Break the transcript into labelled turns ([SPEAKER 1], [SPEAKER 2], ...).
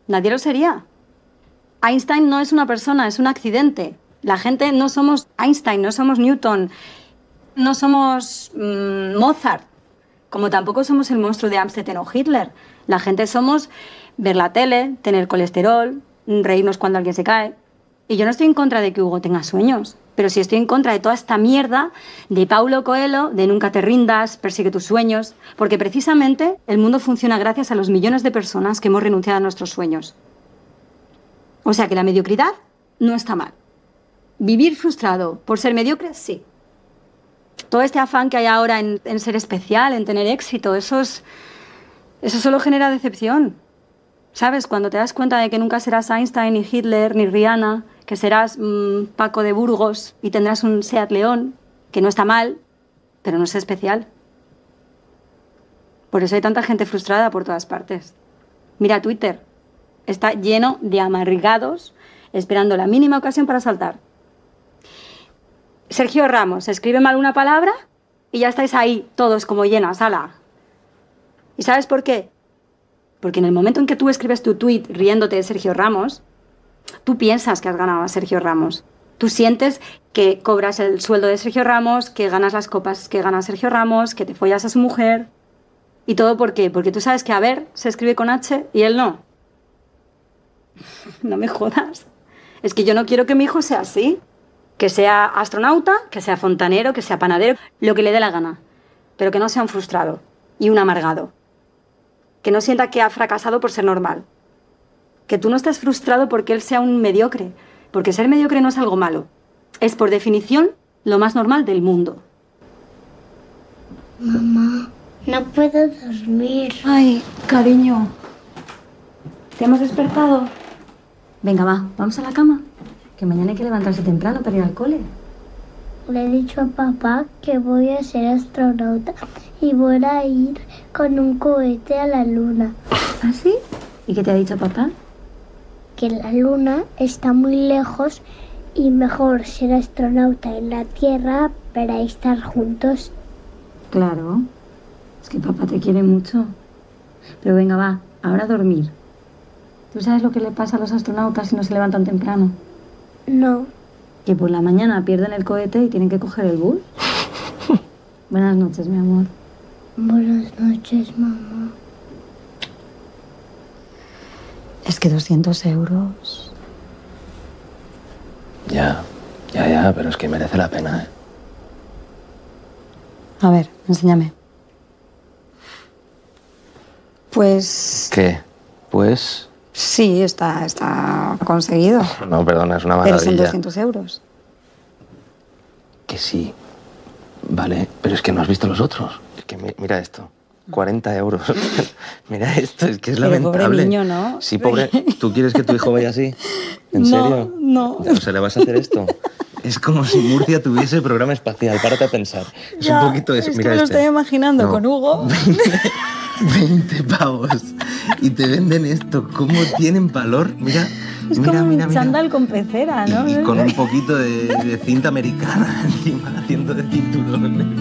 [SPEAKER 1] Nadie lo sería. Einstein no es una persona, es un accidente. La gente no somos Einstein, no somos Newton, no somos Mozart, como tampoco somos el monstruo de Amstetten o Hitler. La gente somos ver la tele, tener colesterol, reírnos cuando alguien se cae. Y yo no estoy en contra de que Hugo tenga sueños, pero sí estoy en contra de toda esta mierda de Paulo Coelho, de nunca te rindas, persigue tus sueños, porque precisamente el mundo funciona gracias a los millones de personas que hemos renunciado a nuestros sueños. O sea que la mediocridad no está mal. Vivir frustrado por ser mediocre, sí. Todo este afán que hay ahora en ser especial, en tener éxito, eso solo genera decepción. ¿Sabes? Cuando te das cuenta de que nunca serás Einstein, ni Hitler, ni Rihanna, que serás Paco de Burgos y tendrás un Seat León, que no está mal, pero no es especial. Por eso hay tanta gente frustrada por todas partes. Mira Twitter, está lleno de amargados esperando la mínima ocasión para saltar. Sergio Ramos, escribe mal una palabra y ya estáis ahí, todos como llenas, ala. ¿Y sabes por qué? Porque en el momento en que tú escribes tu tuit riéndote de Sergio Ramos, tú piensas que has ganado a Sergio Ramos. Tú sientes que cobras el sueldo de Sergio Ramos, que ganas las copas que gana Sergio Ramos, que te follas a su mujer. ¿Y todo por qué? Porque tú sabes que a ver se escribe con H y él no. No me jodas. Es que yo no quiero que mi hijo sea así. Que sea astronauta, que sea fontanero, que sea panadero, lo que le dé la gana. Pero que no sea un frustrado y un amargado. Que no sienta que ha fracasado por ser normal. Que tú no estés frustrado porque él sea un mediocre. Porque ser mediocre no es algo malo. Es, por definición, lo más normal del mundo.
[SPEAKER 2] Mamá, no puedo dormir.
[SPEAKER 1] Ay, cariño. ¿Te hemos despertado? Venga, va, vamos a la cama. Que mañana hay que levantarse temprano para ir al cole.
[SPEAKER 2] Le he dicho a papá que voy a ser astronauta y voy a ir con un cohete a la luna.
[SPEAKER 1] ¿Ah, sí? ¿Y qué te ha dicho papá?
[SPEAKER 2] Que la luna está muy lejos y mejor ser astronauta en la Tierra para estar juntos.
[SPEAKER 1] Claro. Es que papá te quiere mucho. Pero venga, va, ahora a dormir. ¿Tú sabes lo que le pasa a los astronautas si no se levantan temprano?
[SPEAKER 2] No.
[SPEAKER 1] Que por la mañana pierden el cohete y tienen que coger el bus. Buenas noches, mi amor.
[SPEAKER 2] Buenas noches, mamá.
[SPEAKER 1] Es que 200 euros...
[SPEAKER 3] Ya, pero es que merece la pena, ¿eh?
[SPEAKER 1] A ver, enséñame. Pues...
[SPEAKER 3] ¿Qué? Pues...
[SPEAKER 1] Sí, está conseguido.
[SPEAKER 3] No, perdona, es una
[SPEAKER 1] Pero
[SPEAKER 3] maravilla.
[SPEAKER 1] son 200 euros.
[SPEAKER 3] Que sí. Vale, pero es que no has visto los otros. Es que mira esto. 40 euros. Mira esto, es que es
[SPEAKER 1] Pero
[SPEAKER 3] lamentable.
[SPEAKER 1] pobre niño, ¿no?
[SPEAKER 3] Sí, pobre. ¿Tú quieres que tu hijo vaya así? ¿En serio?
[SPEAKER 1] No.
[SPEAKER 3] O sea, ¿le vas a hacer esto? Es como si Murcia tuviese programa espacial. Párate a pensar. Es
[SPEAKER 1] Ya,
[SPEAKER 3] un poquito eso.
[SPEAKER 1] es que
[SPEAKER 3] Mira
[SPEAKER 1] me lo
[SPEAKER 3] este.
[SPEAKER 1] estoy imaginando
[SPEAKER 3] No.
[SPEAKER 1] con Hugo.
[SPEAKER 3] 20 pavos. Y te venden esto. ¿Cómo tienen valor? Mira.
[SPEAKER 1] Es
[SPEAKER 3] Mira,
[SPEAKER 1] como
[SPEAKER 3] mira,
[SPEAKER 1] un
[SPEAKER 3] mira.
[SPEAKER 1] chándal con pecera, ¿no?
[SPEAKER 3] Y con un poquito de cinta americana encima, haciendo de cinturón.